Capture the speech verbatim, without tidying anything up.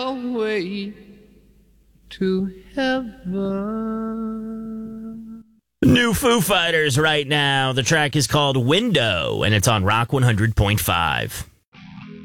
away to heaven. New Foo Fighters right now. The track is called Window, and it's on Rock one hundred point five.